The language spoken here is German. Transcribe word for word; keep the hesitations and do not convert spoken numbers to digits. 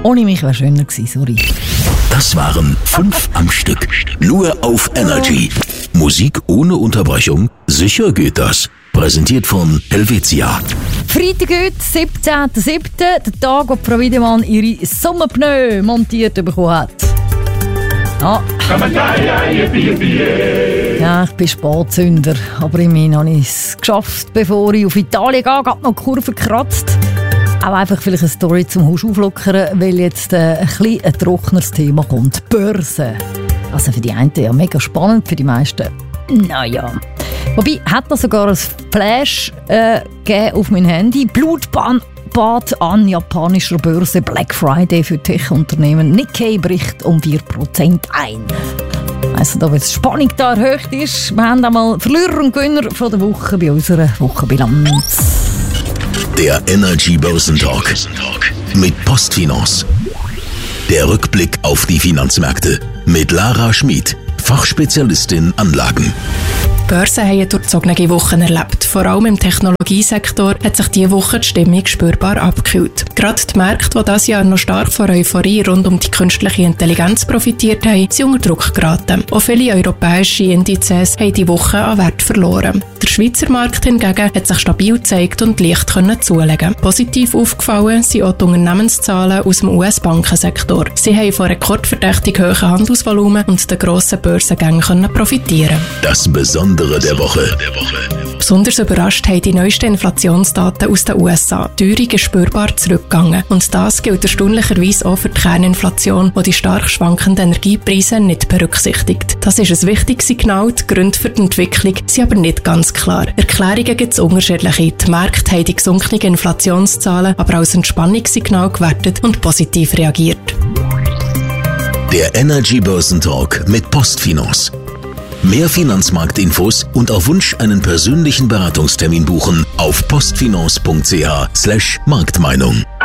Ohne mich wäre schöner gewesen, sorry. Das waren fünf am Stück. Nur auf Energy. Musik ohne Unterbrechung? Sicher geht das. Präsentiert von Helvetia. Freitag heute, siebzehnter siebter Der Tag, wo Frau Wiedemann ihre Sommerpneu montiert bekommen hat. Ja. Ja, ich bin Spatzünder, aber immerhin habe ich es geschafft, bevor ich auf Italien gehe. Ich habe noch die Kurve gekratzt. Auch einfach vielleicht eine Story zum Haus auflockern, weil jetzt äh, ein bisschen ein trockeneres Thema kommt. Börse. Also für die einen ja mega spannend, für die meisten naja. Wobei, hat da sogar ein Flash äh, gegeben auf mein Handy. Blutbad an japanischer Börse. Black Friday für Tech-Unternehmen. Nikkei bricht um vier Prozent ein. Also, da, wenn die Spannung da erhöht ist, wir haben einmal Verlierer und Gewinner von der Woche bei unserer Wochenbilanz. Der Energy Börsentalk mit Postfinance. Der Rückblick auf die Finanzmärkte mit Lara Schmid, Fachspezialistin Anlagen. Die Börsen haben eine durchzogene Woche erlebt. Vor allem im Technologiesektor hat sich diese Woche die Stimmung spürbar abgekühlt. Gerade die Märkte, die dieses Jahr noch stark von Euphorie rund um die künstliche Intelligenz profitiert haben, sind unter Druck geraten. Auch viele europäische Indizes haben die Woche an Wert verloren. Der Schweizer Markt hingegen hat sich stabil gezeigt und leicht können zulegen. Positiv aufgefallen sind auch die Unternehmenszahlen aus dem U S-Bankensektor. Sie haben von rekordverdächtig hohen Handelsvolumen und den grossen Börsengängen können profitieren. Das Besondere der Woche. Besonders überrascht haben die neuesten Inflationsdaten aus den U S A. Die Teuerung ist spürbar zurückgegangen. Und das gilt erstaunlicherweise auch für die Kerninflation, die die stark schwankenden Energiepreise nicht berücksichtigt. Das ist ein wichtiges Signal, die Gründe für die Entwicklung sind aber nicht ganz klar. Erklärungen gibt es unterschiedliche. Die Märkte haben die gesunkenen Inflationszahlen aber als Entspannungssignal gewertet und positiv reagiert. Der Energy Börsentalk mit Postfinance. Mehr Finanzmarktinfos und auf Wunsch einen persönlichen Beratungstermin buchen auf postfinance punkt c h slash Marktmeinung.